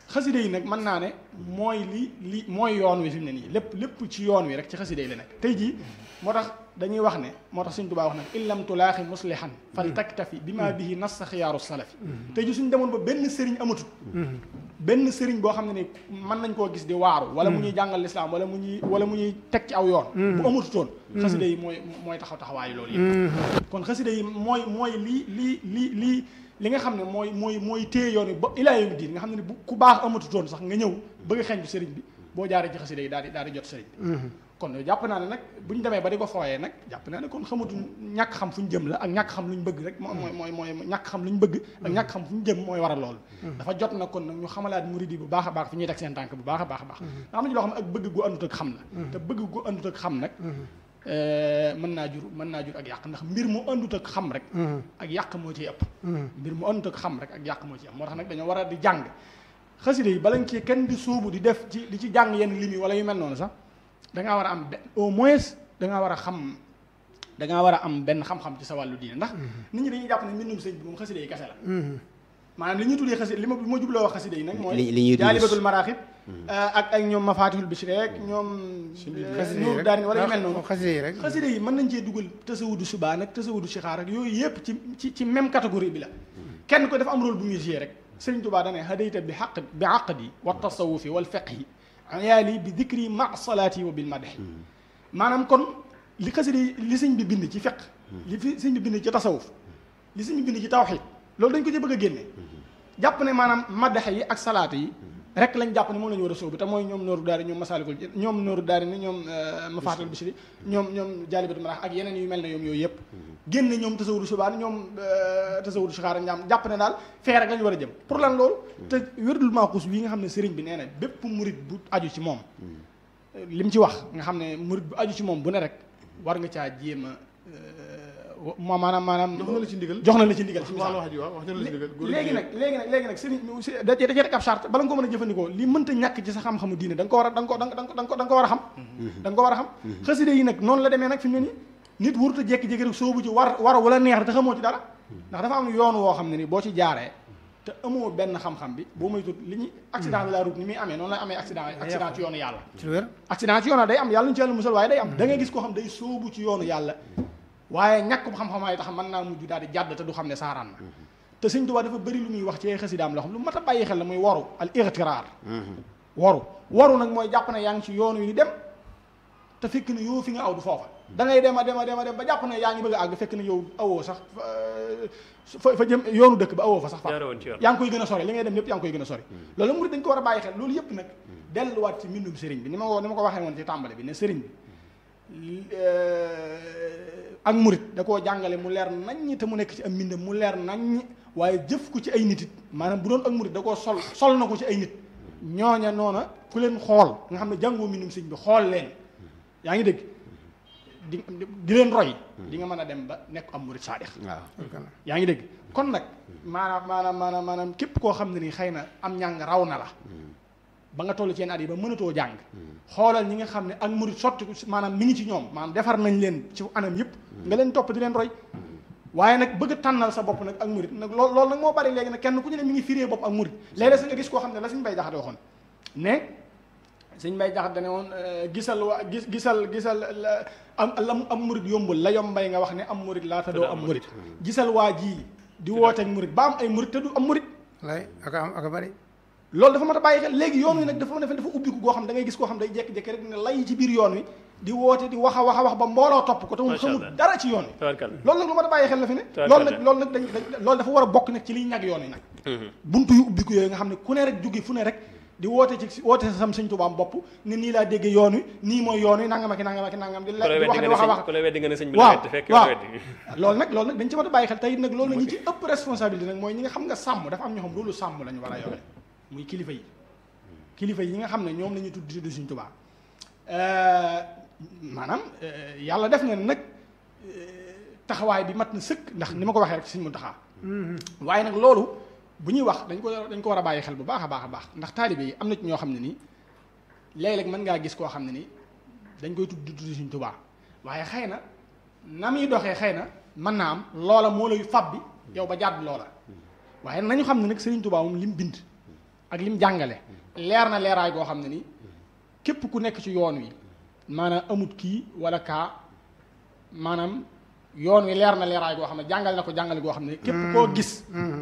xasida yi nag mën naa ne mooy li mooy yoon wi fi mu ne nii lépp ci yoon wi rek ci xasida yi la nekk tey jii moo tax dañuy wax ne moo tax Sëñ Tuubaa wax nag in lam tulaaxi muslihan fal taktafi bi ma bihi nas xiyaaru salafi tey jii suñ demoon ba benn sëriñ amatut benn sëriñ boo xam ne ni mën nañ koo gis di waaru wala mu ñuy jàngal lislaam wala mu ñuy teg ci aw yoon bu amatutoon xasida yi mooy taxawaayu loolu yëpp kon xasida yi mooy li nga xam ne mooy téye yoon wi ba ilaa yawmi diin nga xam ne ni bu ku baax amatutoon sax nga ñëw bëgg a xeeñ sëriñ bi boo jaaree ci xasida yi daal di jot sëriñ bi kon jàpp naa ne nag bu ñu demee ba di ko fooyee nag jàpp naa ne kon xamatuñ ñàkk xam fu ñu jëm la ak ñàkk xam lu ñu bëgg rek mooy ñàkk xam lu ñu bëgg ak ñàkk xam fu ñu jëm mooy waral loolu dafa jot na kon nag ñu xamalaat murid yi bu baax a baax fi ñuy teg seen tànk bu baax a baax a baax nga xam ne ci loo xam ne ak bëgg gu àndut ak xam la te bëgg gu àndut ak xam nag mën naa jur ak yàq ndax mbir mu àndut ak xam rek ak yàq moo ciy ëpp mbir mu àndut ak xam rek ak yàq moo ciy ëpp moo tax nag dañoo war a di jàng xasida yi balañ ci kenn di sóobu di def ci di ci jàng yenn lim yi wala yu mel noonu sax dangaa war a am au moins dangaa war a am benn xam-xam ci sa wàllu diine ndax nit ñi dañuy jàpp ne mbindum sëñ bi moom xasida yi kese la maanaam li ñuy tuddee xasida li ma jubloo wax xasida yi nag mooy jaalibatul maraaxib ak ñoom mafaatihul bichri rek ñoom nuuru daari wala yu mel noonu xasida yi mën nañ cee dugal tasawudu subaan ak tasawudu sixaar ak yooyu yëpp ci même catégorie bi la kenn ko dafa am rôle bu muy jouer rek Sëriñ Tuubaa dane hadayta bi aqdi wa tasawufi wal fiqhi ayaali bi dikri ma salaati wa bil madhi maanaam kon li xasida yi li sëñ bi bind ci fiq li fi sëñ bi bind ci tasawuf li sëñ bi bind ci tawxiid loolu dañ ko ci bëgg a génne jàpp ne maanaam madh yi ak salaat yi rek lañ jàpp ne moom la ñu war a sóobu te mooy ñoom nooru daari ñoom masaalikul ñoom nooru daari ni ñoom mafaatihul bichri ñoom jaalibatul maraaxib ak yeneen yu mel ne yooyu yëpp génne ñoom tasawudu subaan ñoom tasawudu sixaar ñaam jàpp ne daal fee rek la ñu war a jëm pour lan loolu te wérdul maaxuus wi nga xam ne sëriñ bi nee na bépp murit bu aju ci moom li mu ci wax nga xam ne murit bu aju ci moom bu ne rek war nga caa jéem a maanaam jox na la ci ndigal ci misaal léegi nag sëriñ da cee rek ab charte bala nga ko mën a jëfandikoo li mënta ñàkk ci sa xam-xamu diine da nga ko war a xam da nga ko war a xam xasida yi nag noonu la demee nag fi mu ne nii nit wurut a jékki-jékki rek soobu ci war wala neex te xamoo ci dara ndax dafa am yoon woo xam ne ni boo ci jaaree te amoo benn xam-xam bi boo moytuwul li ñuy accident de la route ni muy amee noonu lay amee accident ci yoonu yàlla accident ci yoonu day am yàlla ñu ci yàlla musal waaye day am da ngay gis koo xam day soobu ci yoonu yàlla waaye ñàkk bu xam-xamaay tax mën naa mujj daal di jàdd te du xam ne saaraan na te Sëñ Tuubaa dafa bëri lu muy wax ci ay xasidaam loo xam lu mat a bàyyi xel la muy waru al igtiraar waru nag mooy jàpp ne yaa ngi ci yoonu yi dem te fekk na yow fi nga aw du foofa da ngay dem ba jàpp ne yaa ngi bëgg a àgg fekk na yow awoo sax fa jëm yoonu dëkk ba awoo fa sax fa yaa ngi koy gën a sori li ngay dem yëpp yaa ngi koy gën a sori loolu murid dañ ko war a bàyyi xel loolu yëpp nag delluwaat ci mbindum sëriñ bi ni ma ko waxee woon ci tàmbale bi ne sëriñ bi ak murid da koo jàngale mu leer naññ te mu nekk ci am mbindam mu leer naññ waaye jëf ko ci ay nit it maanaam bu doon ak murid da koo sol na ko ci ay nit ñooña noona ku leen xool nga xam ne jàngoo mbindum sëriñ bi xool leen yaa ngi dégg di leen roy di nga mën a dem ba nekk am murid saadix yaa ngi dégg kon nag maanaam képp koo xam ne ni xëy na am njàng raw na la ba nga toll ci yenn at yi ba mënatoo jàng xoolal ñi nga xam ne ak murid sotti maanaam mi ngi ci ñoom maanaam defar nañ leen ci anam yëpp nga leen topp di leen roy waaye nag bëgg a tànnal sa bopp nag ak murid nag loolu nag moo bari léegi nag kenn ku ñu ne mi ngi firee bopp ak murid léeg-léeg sa nga gis koo xam ne la Sëñ Mbay Jaxate waxoon ne Sëñ Mbay Jaxate dane woon gisal am murid yombul la yombay nga wax ne am murid laa te doo am murid gisal waa ji di wooteek murid ba am ay murid te du am murid
lay aka bari
loolu dafa mat a bàyyi xel léegi yoon wi nag dafa ubbiku goo xam da ngay gis koo xam day jékki-jékki rek ne lay ci biir yoon wi di woote di wax a wax ba mbooloo topp ko te mu xamul dara ci yoon wi loolu nag lu mat a bàyyi xel la fi ne loolu dafa war a bokk nag ci liy ñag yoon wi nag buntu yu ubbiku yooyu nga xam ne ku ne rek jóge fu ne rek di woote sa sam Sëñ Tuubaa bopp ne nii laa déggee yoon wi nii mooy yoon wi nangam ak nangam di wax
ku la weddi nga ne sëñ bi
waaw
fekk
waaw loolu nag dañ ci mat a bàyyi xel tey nag loolu nag ñi ci ëpp responsabilité nag mooy ñi nga xam nga sàmm dafa am ñoo xam loolu sàmm lañu war a yore muy kilifa yi nga xam ne ñoom la ñuy tudd Sëñ Tuubaa maanaam yàlla def na nag taxawaay bi mat na sëkk ndax ni ma ko waxee rek ci Sëñ Muntaxaa waaye nag loolu bu ñuy wax dañ ko war a bàyyi xel bu baax a baax ndax taalibe yi am na ci ñoo xam ne nii léeg-léeg mën ngaa gis koo xam ne nii dañ koy tudd Sëñ Tuubaa waaye xëy na muy doxee xëy na mën naa am loola moo lay fab bi yow ba jàdd loola waaye nañu xam ne nag Sëriñ Tuubaa moom li mu bind ak lim jàngale leer na leeraay goo xam ne ni képp ku nekk ci yoon wi maanaam amut kii wala kaa maanaam yoon wi leer na leeraay goo xam ne jàngale na ko jàngale goo xam ne képp koo gis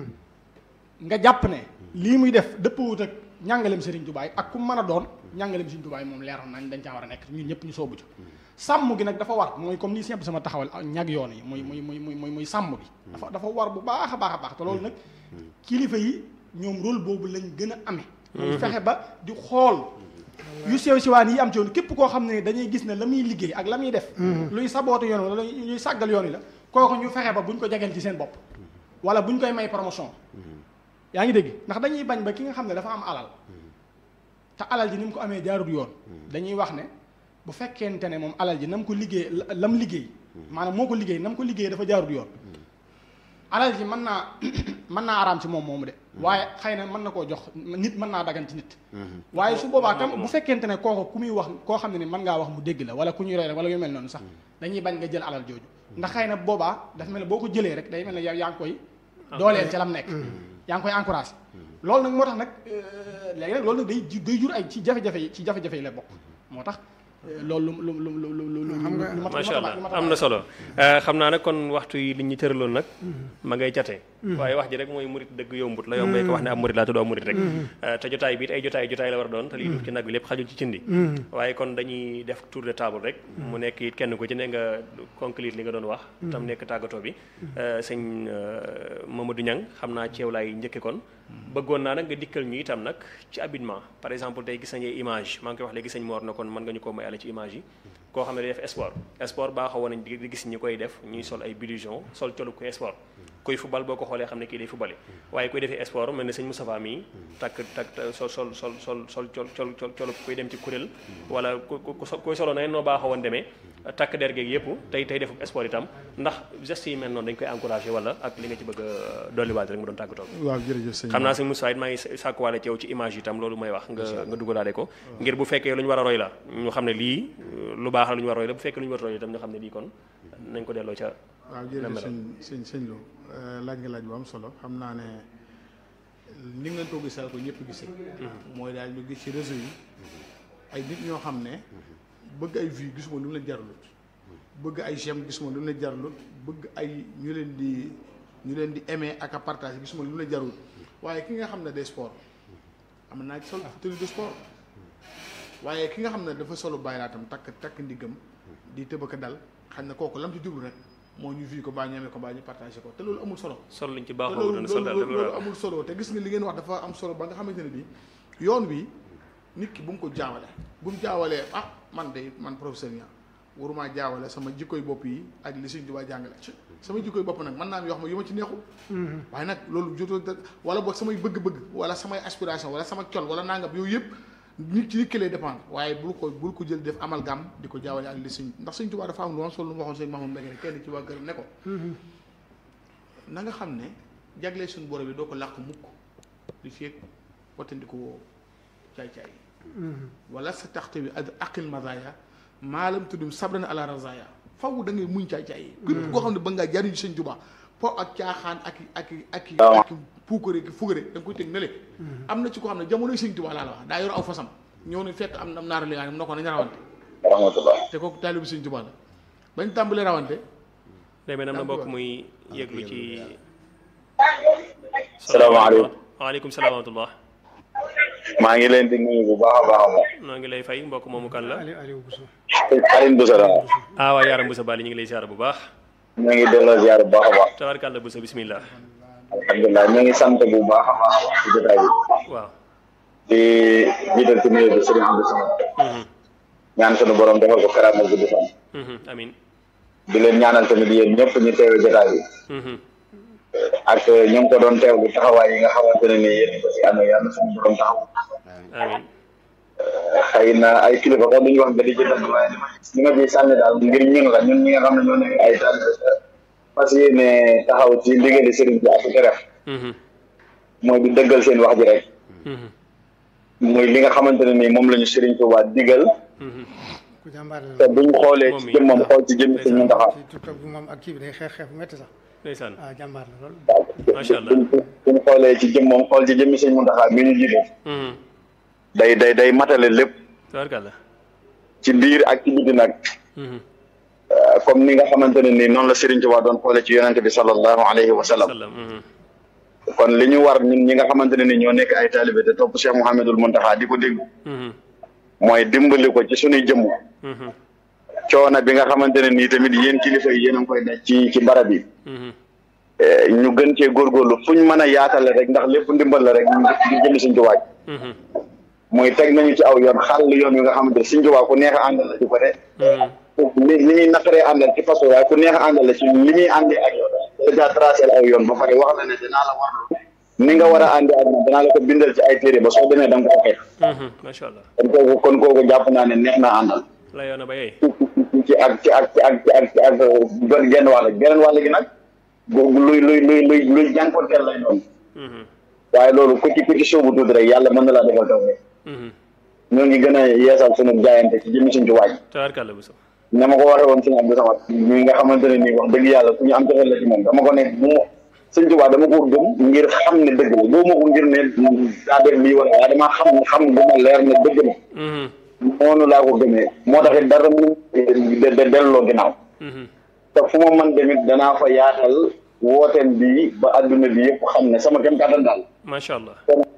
nga jàpp ne lii muy def dëppwut ak ñàngaleem Serigne Touba ak ku mën a doon ñàngaleem Serigne Touba moom leer nañ dañ caa war a nekk ñun ñëpp ñu soobu ci sàmm gi nag dafa war mooy comme ni simple sama taxawal ñag yoon yi muy sàmm bi dafa war bu baax a baax a baax te loolu nag kilifa yi ñoom rôle boobu lañ gën a amee mooy fexe ba di xool yu sew siwaan yi am ci yoon képp koo xam ne dañuy gis ne la muy liggéey ak la muy def luy saboote yoon wala luy sàggal yoon yi la kooku ñu fexe ba buñ ko jegeel ci seen bopp wala buñ koy may promotion yaa ngi dégg ndax dañuy bañ ba ki nga xam ne dafa am alal te alal ji ni mu ko amee jaarut yoon dañuy wax ne bu fekkente ne moom alal ji na mu ko liggéey lam liggéey maanaam moo ko liggéey na mu ko liggéey dafa jaarut yoon alal ji mën naa araam ci moom moomu de waaye xëy na mën na koo jox nit mën naa dagan ci nit waaye su boobaa tam bu fekkente ne kooku ku muy wax koo xam ne ni mën ngaa wax mu dégg la wala ku ñuy roy rek wala yu mel noonu sax dañuy bañ nga jël alal jooju ndax xëy na boobaa dafa mel ne boo ko jëlee rek day mel ne yow yaa ngi koy dooleel ca lam nekk yaa ngi koy encouragé loolu nag moo tax nag léegi nag loolu nag day jur ay ci jafe-jafe yi la bokk moo tax loolu lu
macha allah am na solo xam naa nag kon waxtu yi li ñu tëraloon nag ma ngay catee waaye wax ji rek mooy murit dëgg yombut la yombee ko wax ne am murit laa tudd am murit rek te jotaay bi it ay jotaay la war a doon te lii duf ci nag bi lépp xajul ci cindi waaye kon dañuy def tour de table rek mu nekk it kenn ku ci ne nga conclure li nga doon wax tam nekk tàggatoo bi sëñ Mamadou Niang xam naa ci yow laay njëkke kon bëggoon naa nag nga dikkal ñu itam nag ci habillement par exemple tey gis nañu image maa ngi koy wax léegi sëñ Mor na kon mën nga ñu ko may àlla ci image yi koo xam ne day def sport baaxoo woon nañ di gis ñi koy def ñuy sol ay blouson sol colu koy sport koy football boo ko xoolee xam ne kii day footballé waaye koy defee sport mel ne sëñ Moustapha mii takk sol colu koy dem ci kuréel wala koy solo na noo baaxoo woon demee takk der geeg yëpp tey def sport itam ndax gestes yi mel noonu dañ koy encouragé wala ak li nga ci bëgg a dolliwaat rek mu doon tàggatoo
waaw jërëjëf sëñ
xam naa sëñ Moustapha it maa ngi sàkkuwaale ci yow ci image yi itam loolu may wax nga dugalaale ko ngir bu fekkee lu ñu war a roy la ñu xam ne lii lu baax la lu ñu war a roy la bu fekkee lu ñu war a roy itam ñu xam ne lii kon nañ ko delloo ca
waaw jërëjëf sëñ Lo laaj nga laaj bu am solo xam naa ne ni ngeen ko gisal ko ñëpp gisee mooy daal ñu gis ci réseau yi ay nit ñoo xam ne bëgg ay vues gisuma lu mu leen jaralut bëgg ay j'aime gisuma lu mu leen jaralut bëgg ay ñu leen di aimer ak a partager gisuma lu mu leen jaralut waaye ki nga xam ne day sport am naa ci sol tenue de sport waaye ki nga xam ne dafa solo bàyyi laatam takk ndiggam di tëbaka dal xam ne kooku lam ci jublu rek moo ñu vi ko baa ñu amee ko baa ñu partagé ko te loolu amul solo
sol liñ ci baaxoo doon sol
loolu amul solo te gis nga li ngeen wax dafa am solo ba nga xamante ne bi yoon wi nit ki bu mu ko jaawale bu mu jaawalee man professeur ñaa waruma jaawale sama jikkoy bopp yi ak li Sëñ Tuubaa jàngale sama jikkoy bopp nag mën naa am yoo xam ne yu ma ci neexul waaye nag loolu joto wala boog samay bëgg-bëgg wala samay aspiration wala sama col wala nangam yooyu yëpp nit ci nit ki lay dépendre waaye bul ko jël def amalgame di ko jaawale ak li Sëñ ndax Sëñ Tuubaa dafa am lu am solo lu mu waxoon Sëñ Mahmoud Mbacke kenn ci waa këram ne ko na nga xam ne jaglee suñu borom bi doo ko làq mukk di feeg wattandiku woo caay-caay wala sa taxte bi ad aqil mazaya maalam tuddum sabran ala razaya faw da ngay muñ caay-caay yi képp koo xam ne ba ngaa jariñu Sëñ Tuubaa po ak caaxaan ak puukare ki fugare da nga koy teg nele am na ci ko xam ne jamonoy Sëñ Tuubaa laa la wax daa yor aw fasam ñëw ne fekk am na naara li nga ne ko nañ rawante te kooku taalibu Sëñ Tuubaa la bañ tàmbalee rawante
léegi am na mbokk muy yëglu ci
salaamaaleykum
waaleykum salaam wa rahmatullah
maa ngi leen di nuyu bu baax a baax a baax
noo ngi lay fay mbokk moomu kan la
Alioune Boussa la
waaw yaaram Boussa Bali ñu ngi lay ziar bu baax
ñu ngi delloo ziar bu baax a baax
tabarkàlla Boussa bismillah
alhamdulilah ñu ngi sant bu baax a baax ci jotaay bi
waaw
di jiital ci nuyu bi Sëriñ Abdou Samad ñaan sunu borom defal ko karaama gudd fan
amin
di leen ñaanal tamit yéen ñëpp ñu teewe jotaay bi ak ñu ngi ko doon teewlu taxawaay yi nga xamante ne nii yéen ko ci amee yàlla sunu borom taxaw
amin
xëy na ay kilifa ko duñu wax nga di jëndal waaye li ma ciy sànni daal ngir ñun la ñun ñi nga xam ne ñoo nekk ay tànn parce que ne taxaw ci ndigali sëriñ bi ak teref mooy di dëggal seen wax ji rek mooy li nga xamante ne nii moom la ñu sëriñ Tuubaa digal te buñ xoolee ci jëmmam xool ci jëmmi sëñ Muntaxa
moom ak kii bi day xeex bu métti sax
ndeysaan
waaw jàmbaar la lool.
macha allah
suñu xoolee ci jëm moom xool ci jëmmi sëñ Muntaxa mi ñu jiite day matale lépp
tabarkalla
ci biir ak ci biti nag comme ni nga xamante ne nii noonu la Sëriñ Tuubaa doon xoolee ci yonente bi sallallahu alayhi wa sallam kon li ñu war ñun ñi nga xamante ne ni ñoo nekk ay taalibe te topp Cheikh Mouhamadul Muntaxa di ko dégg mooy dimbali ko ci suñuy jëmm coono bi nga xamante ne nii tamit yéen kilifa yi yéen a ngi koy daj ci barab yi ñu gën cee góorgóorlu fu ñu mën a yaatale rek ndax lépp ndimbal la rek di jëmi Sëriñ Tuubaa mooy teg nañu ci aw yoon xàll yoon wi nga xamante ne Sëriñ Tuubaa ku neex a àndal la ci côté li muy naqaree àndal ci façon waaye ku neex a àndal la ci li muy àndee ak yoon déjà tracé aw yoon ba pare wax na ne dinaa la warlu ni nga war a àndee ak moom danaa la ko bindal ci ay téere ba soo demee da nga ko fekk
macha allah
kon kooku jàpp naa ne neex naa àndal
la yoon ba yey
ci genn wàll gi nag luy jànkonteel lay doon waaye loolu ku ci sóobu tuuti rek yàlla mën na laa defal taw ñoo ngi gën a yeesal sunu jaayante ci jëmmi suñu waaj
tabarkalla bu
ne ma ko waxee woon suñu Abdou Samad ñi nga xamante ne nii wax dëgg yàlla ku ñu am joxel la ci moom dama ko ne Sëñ Tuubaa dama ko gëm ngir xam ne dëgg la boo ma ko ngir ne daa def lii wala waaye damaa xam dama leer ne dëgg la noonu laa ko gëmee moo taxit dara mu delloo ginnaaw te fu ma mën tamit danaa fa yaatal wooteen bi ba adduna bi yëpp xam ne sama kem kàttan daal
macha allah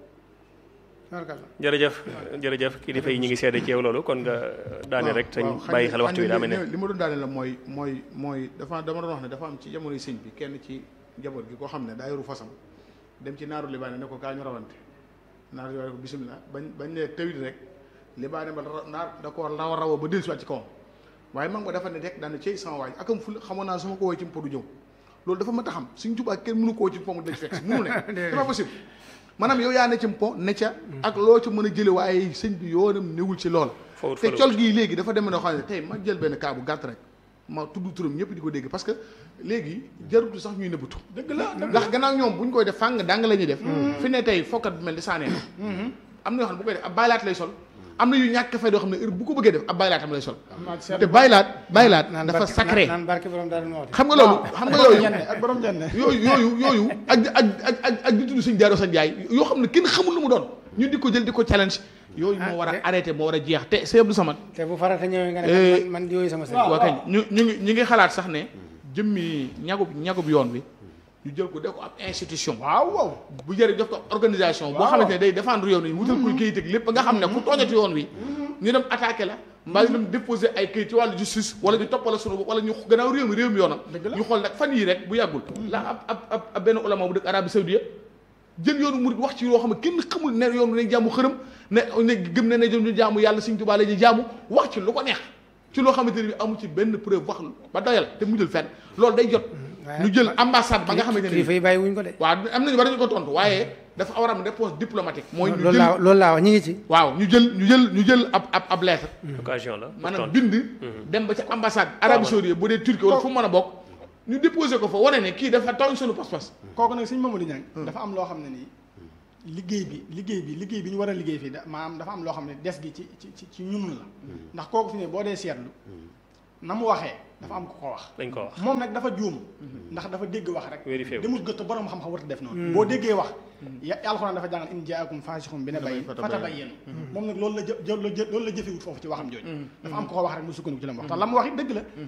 jërëjëf kilifa yi ñu ngi seede ci yow loolu kon nga daane rek te bàyyi xel waxtu wi daa mel ne
li ma doon daane la mooy dama doon wax ne dafa am ci jamonoy sëñ bi kenn ci njaboot gi koo xam ne daa yoru fasam dem ci naaru libaane ne ko kaa ñu rawante naaru libaane ko bisimilah bañ ne tawit rek libaane ba naar da ko rawa ba dellu si waat ci kawam waaye mag ma dafa ne rek daane cey sama waaj akam ful xamoon naa sama ko woy ci mpo du jëw loolu dafa ma taxam Sëñ Tuubaa kenn mënu ko ci mpo mu daj fekk si mënu ne c'est pas possible maanaam yow yaa ne ci mpo ne ca ak loo ci mën a jële waaye sëñ bi yoonam newul ci lool te col gii léegi dafa demee noo xam ne tey ma jël benn cas bu gàtt rek ma tudd turam ñëpp di ko dégg parce que léegi jarutu sax ñuy nëbbatu dëgg la ndax gannaaw ñoom bu ñu koy def fàng dàng la ñuy def fi ne tey fokkat bu mel ni saanee am na yoo xam ne bu koy def ab baylaat lay sol am na yu ñàkk fay doo xam ne heure bu ko bëggee def ab baylaatam lay sol te baylaat dafa sacré xam nga loolu yooyu ak di tudd suñ jaaroo sa njaay yoo xam ne kenn xamul lu mu doon ñu di ko jël di ko challenge yooyu moo war a arrêté moo war a jeex te Sëñ Abdou Samad
te bu farata ñëwee nga ne man yooyu sama sëñ
waa kañ ñu ngi xalaat sax ne jëmmi ñagub yoon wi ñu jël ko def ko ab institution waaw bu jëre def ko organisation boo xamante ne day défendre yoon wi wutal koy këyit ak lépp nga xam ne ku tooñati yoon wi ñu dem attaqué la mbaa ñu dem déposer ay këyit ci wàllu justice wala ñu toppala sunu wala ñu gannaaw réew mi yoonam ñu xool nag fan yii rek bu yàggul la ab benn ulama bu dëkk Arabie Saoudite jël yoonu murid wax ci yoo xam ne kenn xamul ne yoon ne jaamu xërëm ne gëm ne ñu jaamu yàlla Sëñ Tuubaa la ñu jaamu wax ci lu ko neex ci loo xamante ne bi amu ci benn preuve wax ba doyal te mu jël fenn loolu day jot ñu jël ambassade ba nga xamante ne
kilifa yi bàyyi wuñ ko de
waaw am nañu war nañu ko tontu waaye dafa war a am réponse diplomatique mooy
loolu laa wax ñu ngi ci
waaw ñu jël ab lettre
occasion la
maanaam bind dem ba ca ambassade Arabie Saoudite bu dee Turquie wala fu mu mën a bokk ñu déposé ko fa wane ne kii dafa tooñ sunu pas-pas
kooku nag Sëñ Mamadou Niang dafa am loo xam ne nii liggéey bi ñu war a liggéey fii maanaam dafa am loo xam ne des gi ci ñun la ndax kooku fi ne boo dee seetlu na mu waxee dafa am ku ko wax
dañ ko wax
moom nag dafa juum ndax dafa dégg wax rek
vérifié
demul gëstu borom xam-xam warta def noonu boo déggee wax alxuraan dafa jàngal in jaakum faasiqun bi naba'in fatabayyanu moom nag loolu la jëfewut foofu ci waxam jooju dafa am ko ko wax rek mu sukkandiku ci la mu wax tax la mu wax it dëgg la